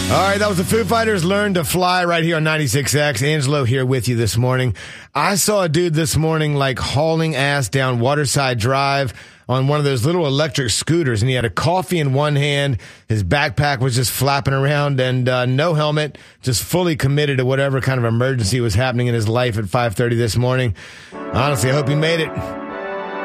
All right, that was the Foo Fighters, Learn to Fly, right here on 96X. Angelo here with you this morning. I saw a dude this morning like hauling ass down Waterside Drive on one of those little electric scooters, and he had a coffee in one hand, his backpack was just flapping around, and no helmet, just fully committed to whatever kind of emergency was happening in his life at 5:30 this morning. Honestly, I hope he made it.